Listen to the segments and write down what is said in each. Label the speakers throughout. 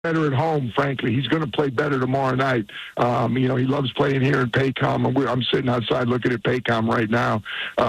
Speaker 1: better at home, frankly. He's going to play better tomorrow night. He loves playing here in Paycom. I'm sitting outside looking at Paycom right now.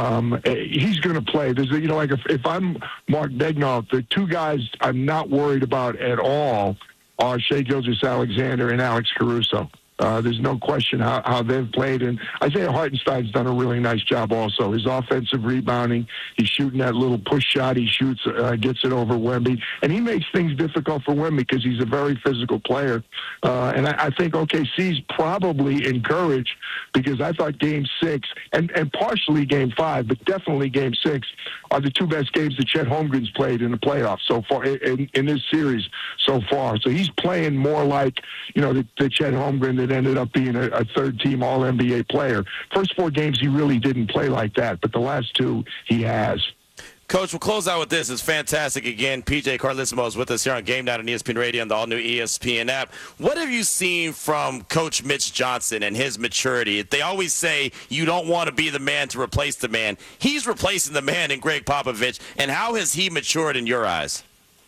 Speaker 1: He's going to play. If I'm Mark Daigneault, the two guys I'm not worried about at all are Shai Gilgeous-Alexander and Alex Caruso. There's no question how they've played. And Isaiah Hartenstein's done a really nice job also. His offensive rebounding, he's shooting that little push shot. He shoots, gets it over Wemby. And he makes things difficult for Wemby because he's a very physical player. And I think OKC's probably encouraged because I thought Game 6 and partially Game 5, but definitely Game 6 are the two best games that Chet Holmgren's played in the playoffs so far, in this series so far. So he's playing more like, the Chet Holmgren that ended up being a third-team All-NBA player. First 4 games, he really didn't play like that, but the last 2, he has.
Speaker 2: Coach, we'll close out with this. It's fantastic. Again, PJ Carlesimo is with us here on Game Night on ESPN Radio and the all-new ESPN app. What have you seen from Coach Mitch Johnson and his maturity? They always say you don't want to be the man to replace the man. He's replacing the man in Greg Popovich, and how has he matured in your eyes?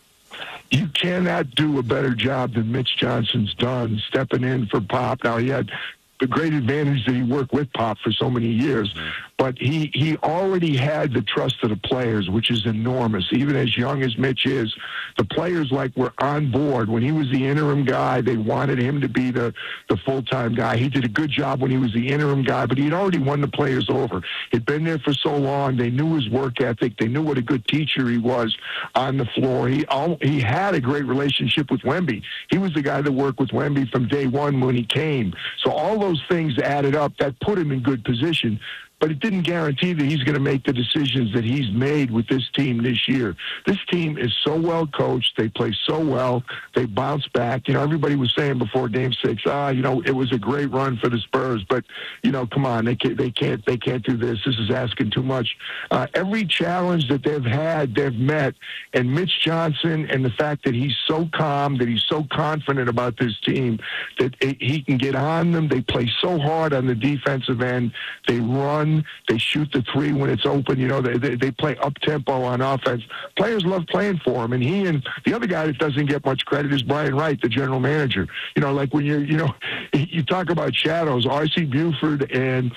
Speaker 1: You cannot do a better job than Mitch Johnson's done stepping in for Pop. Now, he had the great advantage that he worked with Pop for so many years, but he already had the trust of the players, which is enormous. Even as young as Mitch is, the players were on board. When he was the interim guy, they wanted him to be the full-time guy. He did a good job when he was the interim guy, but he'd already won the players over. He'd been there for so long. They knew his work ethic. They knew what a good teacher he was on the floor. He had a great relationship with Wemby. He was the guy that worked with Wemby from day one when he came. So all those things added up. That put him in good position. But it didn't guarantee that he's going to make the decisions that he's made with this team this year. This team is so well coached. They play so well. They bounce back. Everybody was saying before Game 6, it was a great run for the Spurs, but come on, they can't do this. This is asking too much. Every challenge that they've had, they've met. And Mitch Johnson, and the fact that he's so calm, that he's so confident about this team, that he can get on them. They play so hard on the defensive end. They run. They shoot the 3 when it's open. They play up-tempo on offense. Players love playing for him. And he and the other guy that doesn't get much credit is Brian Wright, the general manager. When you talk about shadows, R.C. Buford and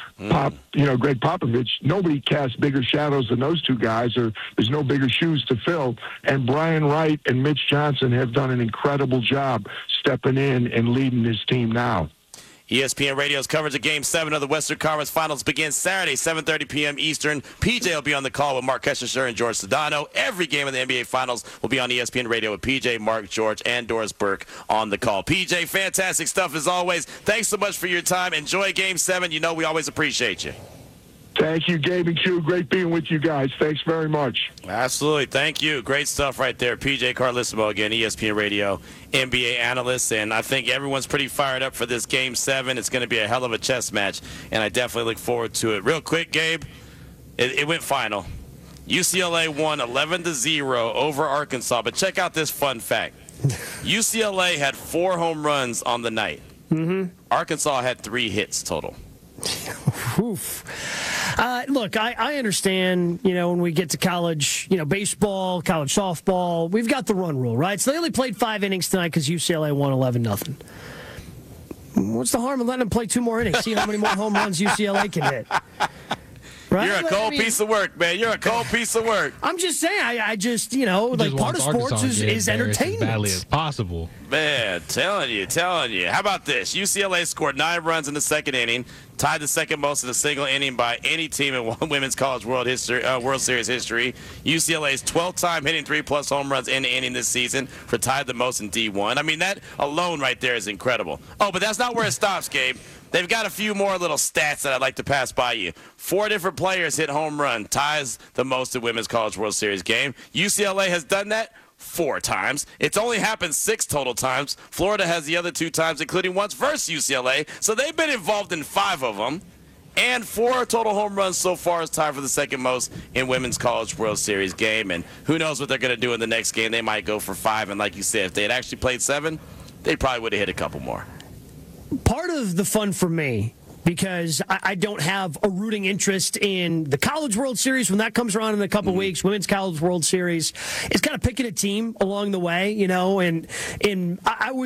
Speaker 1: Greg Popovich, nobody casts bigger shadows than those two guys, or there's no bigger shoes to fill. And Brian Wright and Mitch Johnson have done an incredible job stepping in and leading this team now.
Speaker 2: ESPN Radio's coverage of Game 7 of the Western Conference Finals begins Saturday, 7:30 p.m. Eastern. PJ will be on the call with Mark Kesher and George Sedano. Every game of the NBA Finals will be on ESPN Radio with PJ, Mark, George, and Doris Burke on the call. PJ, fantastic stuff as always. Thanks so much for your time. Enjoy Game 7. We always appreciate you.
Speaker 1: Thank you, Gabe and Q. Great being with you guys. Thanks very much.
Speaker 2: Absolutely. Thank you. Great stuff right there. PJ Carlesimo, again, ESPN Radio NBA analyst, and I think everyone's pretty fired up for this Game 7. It's going to be a hell of a chess match, and I definitely look forward to it. Real quick, Gabe, it went final. UCLA won 11-0 over Arkansas, but check out this fun fact. UCLA had 4 home runs on the night. Arkansas had 3 hits total.
Speaker 3: Oof. Look, I understand, when we get to college, baseball, college softball, we've got the run rule, right? So they only played 5 innings tonight because UCLA won 11-0. What's the harm in letting them play 2 more innings? See how many more home runs UCLA can hit. Right?
Speaker 2: You're a cold piece of work, man. You're a cold piece of work.
Speaker 3: I'm just saying, I just part of sports is entertainment.
Speaker 4: As badly as possible.
Speaker 2: Man, telling you. How about this? UCLA scored 9 runs in the second inning, tied the second most in a single inning by any team in women's college World Series history. UCLA's 12th time hitting 3+ home runs in the inning this season, for tied the most in D1. I mean, that alone right there is incredible. Oh, but that's not where it stops, Gabe. They've got a few more little stats that I'd like to pass by you. 4 different players hit home run, ties the most in women's college World Series game. UCLA has done that 4 times. It's only happened 6 total times. Florida has the other 2 times, including once versus UCLA. So they've been involved in 5 of them. And 4 total home runs so far is tied for the second most in women's college World Series game. And who knows what they're going to do in the next game. They might go for 5. And like you said, if they had actually played 7, they probably would have hit a couple more.
Speaker 3: Part of the fun for me because I don't have a rooting interest in the College World Series when that comes around in a couple weeks. Women's College World Series is kind of picking a team along the way, and I was